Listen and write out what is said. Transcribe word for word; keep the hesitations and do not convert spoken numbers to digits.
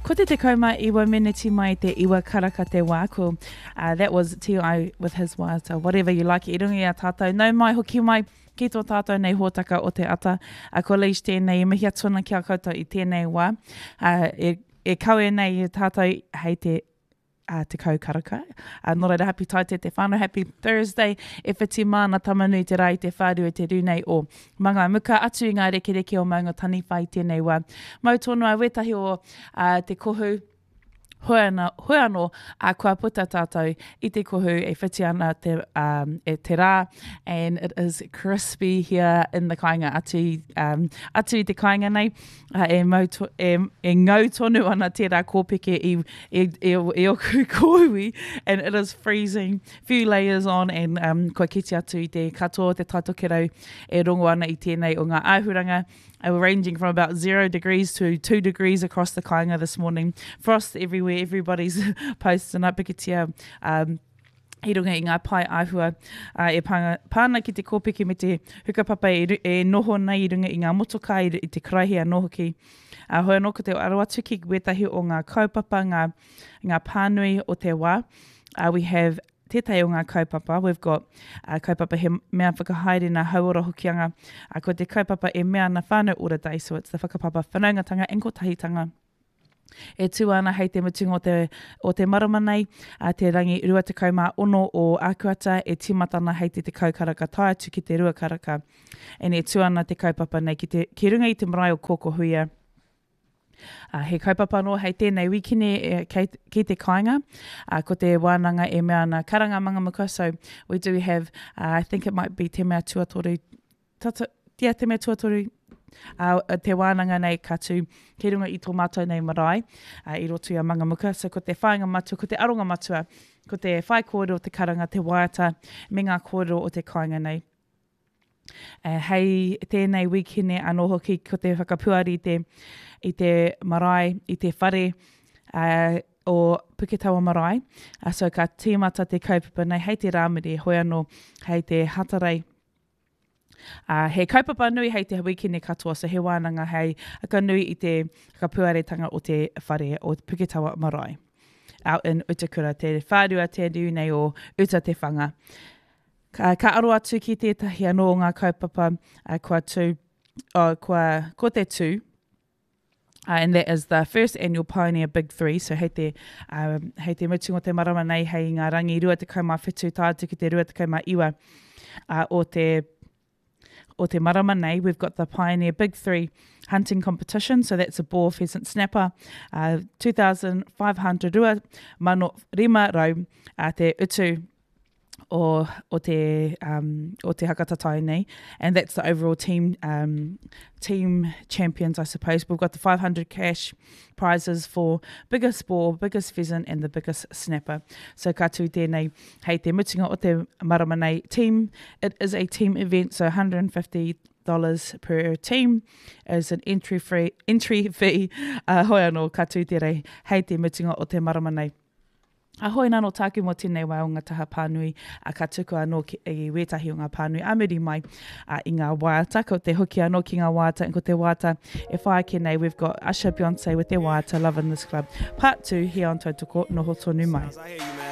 Ko te te kauma iwa miniti mai te iwa karaka te wā, ko uh, that was T I with his wāta, whatever you like, i rungi a tātou. Nau mai hoki mai ki tō tātou nei hōtaka o te ata, a ko leis tēnei i mihi atuna ki a koutou i tēnei wā. Uh, e, e kaue nei i tātou hei te Uh, te kau karaka. Uh, nō reira happy tai te te whānau, happy Thursday. E whiti mana tamanui te rai te whāru e te runei o manga muka atu i ngā reke reke o maunga tani whai tēnei wā. Mau tōnu a wetahi o uh, te kohu Hoiano, hoiano a kua puta tātou i te kohu e whiti ana te, um, e te rā, and it is crispy here in the kāinga atu, um, atu i te kāinga nei, uh, e, mauto, e, e ngau tonu ana te rā kōpeke i, i, i, i oku kōhui, and it is freezing, few layers on, and um, kua kiti atu i te katoa, te taitokerau e rongo ana i tēnei o ngā āhuranga, uh, ranging from about zero degrees to two degrees across the kāinga this morning. Frost everywhere, everybody's posting up pikitia. Um, I runga i ngā pai āhua, uh, e panga, pāna ki te kōpeke me te hukapapa e, e noho nei i runga i ngā motoka i, i te kraihea noho ki. Uh, hoi anō ko te arawatu ki wetahi o ngā kaupapa, ngā, ngā pānui o te wā. Uh, we have tētai o ngā kaupapa. We've got uh, kaupapa he mea whakahaere nā hauora hokianga. Uh, ko te kaupapa e mea na whānau ora dai, so it's the whakapapa whanaungatanga and kotahitanga. E tū ana hei te mutunga o te, o te marama nei, uh, te rangi rua te kaumā ono o Akuata, e timatana hei te te kaukaraka tai atu ki te rua karaka. E tū ana te kaupapa nei ki, te, ki runga i te marae o Kōkohuia. Uh, he kaupapa no hei tēnei wikine e, ki, ki te kāinga, uh, ko te wānanga e mea na karanga mangamuka, so we do have, uh, I think it might be te mea tuatoru, tata, yeah, te mea tuatoru, Uh, te wānanga nei katu ki runga i tō mātou nei marae uh, i roto i a mangamuka, so ko te whainga matua, ko te aronga matua, ko te whai kōrero o te karanga, te waiata, me ngā kōrero o te kāinga nei. Uh, hei tēnei wikine anō hoki ko te whakapuari i te, i te marae, i te whare uh, o Puketawa marae, uh, so ka tīmata te kaupapa nei hei te rāmiri, hoi anō hei te hatarei. Uh, he kaupapa nui hei te wikine katoa, so he wānanga hei ka nui i te kapuaretanga o te whare o Puketawa marae. Out in Utakura, te whārua te nei o Uta te whanga. Ka, ka aro atu ki tētahi anō o ngā kaupapa uh, kua tū, uh, kua, ko te tū, uh, and that is the first annual Pioneer Big Three, so hei te, um, hei te mutunga o te marama nei hei ngā rangi rua te kaumā whetū tātu ki te rua te kaumā iwa uh, o te o te marama nei. We've got the Pioneer Big Three hunting competition, so that's a boar, pheasant, snapper, uh, two thousand five hundred rua, mano rima rau, uh, te utu o, o, te, um, o te hakatatai nei, and that's the overall team um, team champions, I suppose. We've got the five hundred cash prizes for biggest boar, biggest pheasant, and the biggest snapper. So ka tū tēnei, hei te mutunga o te marama nei team. It is a team event, so one hundred fifty dollars per team is an entry free entry fee. Uh, hoi anō ka tū tērei, hei te mutunga o te marama nei. Ahoi nano tāku mo tēnei wai o ngā taha pānui, a ka tuku anō ki i wētahi o ngā pānui, a muri mai uh, i ngā waiata, ko te hoki anō ki ngā waiata, and ko te waiata e whae ke nei, we've got Usher Beyonce with their waiata, Love in This Club, part two, here on Tautoko, noho tonu mai.